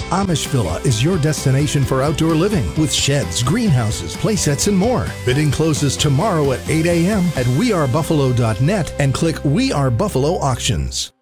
Amish Villa is your destination for outdoor living with sheds, greenhouses, playsets, and more. Bidding closes tomorrow at 8 a.m. at wearebuffalo.net and click We Are Buffalo Auctions.